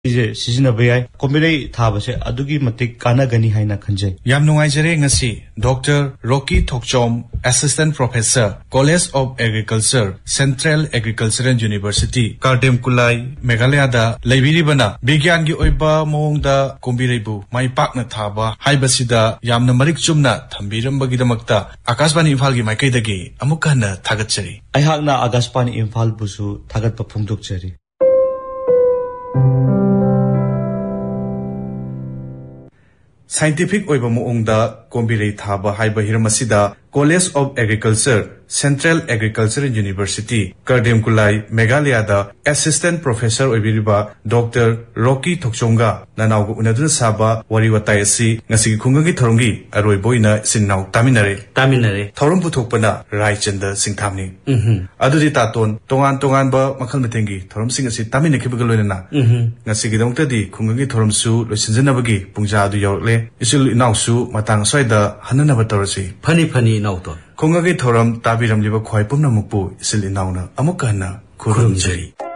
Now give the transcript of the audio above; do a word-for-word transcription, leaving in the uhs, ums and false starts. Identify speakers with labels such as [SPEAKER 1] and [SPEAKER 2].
[SPEAKER 1] 이제 시즌able याय कोम्बिरई थाबसे अदुगी मतिक कानागनी हाइना खंजय
[SPEAKER 2] याम नुंगाइजरे ngasi Doctor Rocky Thokchom Assistant Professor College of Agriculture Central Agricultural University Kardem Kulai Meghalaya da leibiribana bigyan gi oiba mongda kombirei bu mai pakna thaba haibasida yamna marik chumna thambirambagi damakta Akashbani Imphal gi maikai dagi amukka na thagatchari
[SPEAKER 1] aihakna Akashbani Imphal busu thagatpa phongdokchari
[SPEAKER 2] Scientific oiba moongda kombirei thaba haiba hiramasida College of Agriculture Central Agricultural University Kardem Kulai Meghalaya da Assistant Professor oibiriba Doctor Rocky Thokchomga nanaugu unaduna saba wari watai asi ngasi khungangi thorongi aroi boina sinnau taminare
[SPEAKER 1] taminare
[SPEAKER 2] thorom puthokpana Raichandra Singthamni mhm adudi taton tongan tongan ba makhal metengi thorom sing asi tamine khibaga loina mhm ngasi gidongta di khungangi thorom su losinjanabagi pungja adu yorle isul inausu matang soida hanana batorasi
[SPEAKER 1] phani phani nauto
[SPEAKER 2] khungagi thoram tabiram liba khwai pumna mukpu isil inauna amukana khurumjari